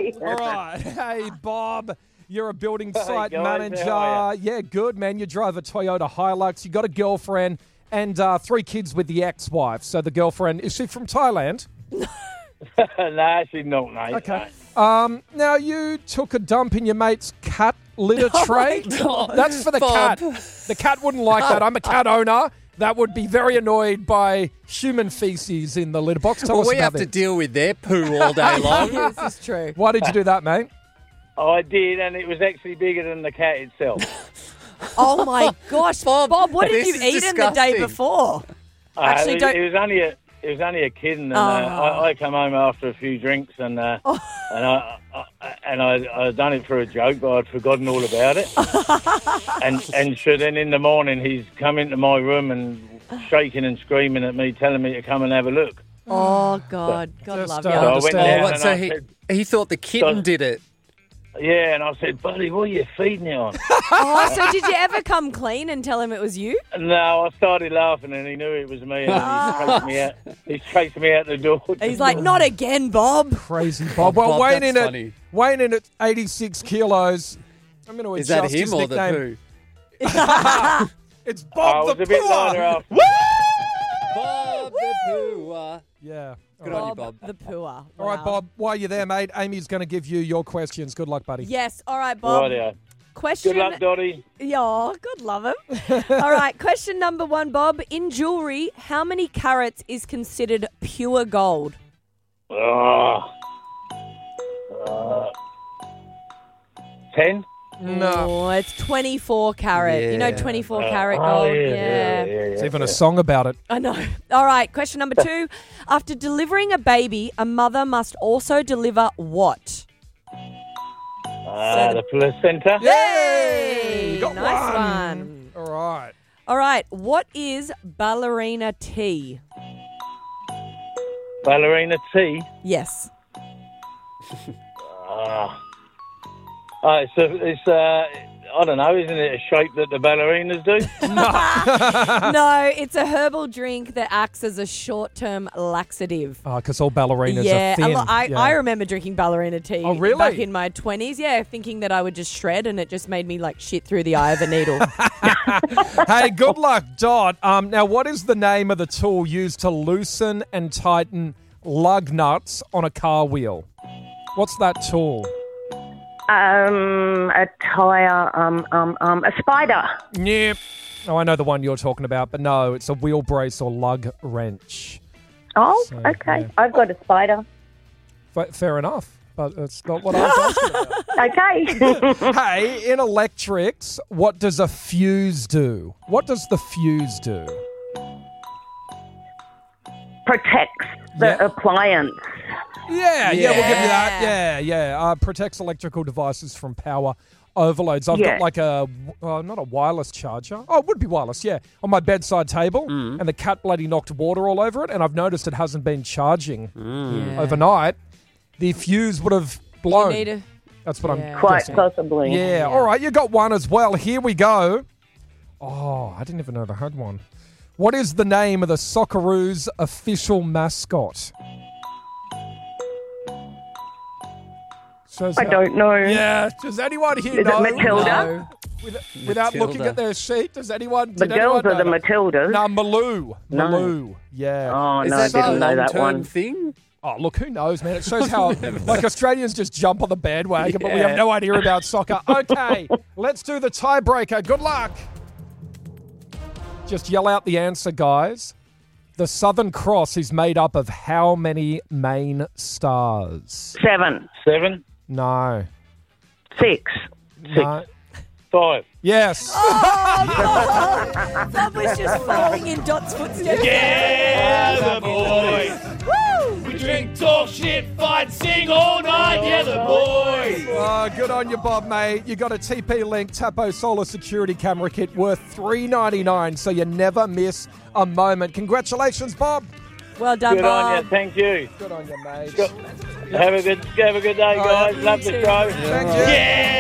Hey. All right. Hey, Bob. You're a building site guys, manager. how are Yeah, good, man. You drive a Toyota Hilux. You got a girlfriend and 3 kids with the ex-wife. So the girlfriend, is she from Thailand? No, she's not, mate. Okay. Now, you took a dump in your mate's cat litter tray. God. That's for the Bob. cat. The cat wouldn't like that. I'm a cat owner. That would be very annoyed by human feces in the litter box. Tell Well, us we about have to it. deal with their poo all day long. This is true. Why did you do that, mate? I did, and it was actually bigger than the cat itself. Oh my gosh, Bob! What did this you is eat the day disgusting. before? Actually, don't. It was only a kid, and I come home after a few drinks, and I'd done it for a joke, but I'd forgotten all about it. and so then in the morning, he's come into my room and shaking and screaming at me, telling me to come and have a look. Oh God, God Just, love you. So I went understand. down What, and so I he, said, he thought the kitten did it. yeah, and I said, buddy, what are you feeding it on? Oh, so did you ever come clean and tell him it was you? No, I started laughing, and he knew it was me, and he chased me out. He chased me out the door. He's like, not again, Bob. Crazy Bob. Well, Bob, weighing that's in funny. at 86 kilos. I'm going to Is adjust that him his or the nickname. poo? It's I Bob was the a bit Pooer. lighter after. Bob the poo. Yeah. Good on you, Bob. the pooer. All right, Wow. Bob, while you're there, mate, Amy's going to give you your questions. Good luck, buddy. Yes. All right, Bob. Rightio. Question. Good luck, Dottie. Yeah, good love him. All right, question number 1, Bob. In jewellery, how many carats is considered pure gold? Oh. 10? No. Oh, it's 24 carat. You know Yeah. 24 carat gold? Yeah. There's even a song about it. I know. All right, question number 2. After delivering a baby, a mother must also deliver what? The placenta. Yay! Got Nice one. one. All right. All right, what is ballerina tea? Ballerina tea. Yes. It's I don't know, isn't it a shape that the ballerinas do? No, it's a herbal drink that acts as a short-term laxative. Oh, because all ballerinas Yeah, are thin. I remember drinking ballerina tea Oh, really? back in my 20s. Yeah, thinking that I would just shred and it just made me like shit through the eye of a needle. Hey, good luck, Dot. Now, what is the name of the tool used to loosen and tighten lug nuts on a car wheel? What's that tool? A tyre, a spider. Yep. Oh, I know the one you're talking about, but no, it's a wheel brace or lug wrench. Oh, So, okay. yeah. I've got a spider. Fair enough, but it's not what I was asking about. Okay. Hey, in electrics, what does a fuse do? What does the fuse do? Protects the Yeah. appliance. Yeah, we'll give you that. Yeah. Yeah. Protects electrical devices from power overloads. I've Yeah. got like not a wireless charger. Oh, it would be wireless, yeah. On my bedside table, and the cat bloody knocked water all over it, and I've noticed it hasn't been charging overnight. The fuse would have blown. Need a- That's what Yeah. I'm Quite guessing. possibly. Yeah. All right, you got one as well. Here we go. Oh, I didn't even know they had one. What is the name of the Socceroos' official mascot? I don't know. Yeah. Does anyone here Is know? it Matilda? No. Without looking Matilda. at their sheet, does anyone? The did girls anyone are the know that? Matildas. No, Maloo. No. Maloo. Yeah. Oh, Is no, I that a didn't know that long-term one. thing? Oh, look, who knows, man? It shows how like Australians just jump on the bandwagon, but we have no idea about soccer. Okay, let's do the tiebreaker. Good luck. Just yell out the answer, guys. The Southern Cross is made up of how many main stars? 7, 7, No. 6. No. 5. Yes. Bob was just following in Dot's footsteps. Yeah, the boys. Woo! We drink, talk shit, fight, sing all night. Yeah, the boys. Oh, good on you, Bob, mate. You got a TP-Link Tapo Solar Security Camera Kit worth $3.99, so you never miss a moment. Congratulations, Bob. Well done, Good on you. Bob. Thank you. Good on you, mate. Have a good day, guys. you Love the too. show. Thank you. Yeah.